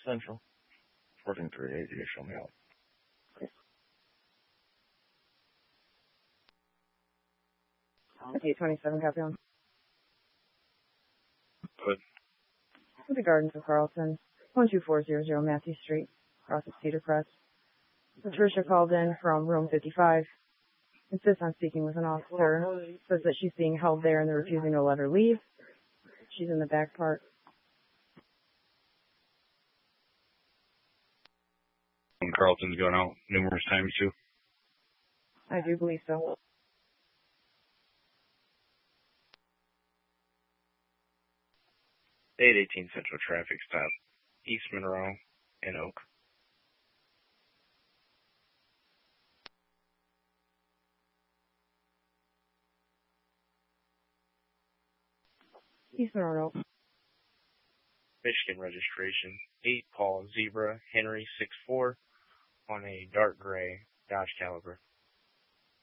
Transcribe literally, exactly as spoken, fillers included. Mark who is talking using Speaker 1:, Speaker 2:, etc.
Speaker 1: Central. fourteen thirty-eight, you can show me out.
Speaker 2: eight twenty-seven, copy on.
Speaker 1: Good.
Speaker 2: The Gardens of Carlton, one two four zero zero Matthew Street, across at Cedar Crest. Patricia called in from room fifty-five. Insists on speaking with an officer. Says that she's being held there and they're refusing to let her leave. She's in the back part.
Speaker 1: And Carlton's going out numerous times too.
Speaker 2: I do believe so.
Speaker 1: eight eighteen Central traffic stop, East Monroe and Oak.
Speaker 2: East Monroe.
Speaker 1: Michigan registration, eight Paul Zebra Henry six four on a dark gray Dodge Caliber.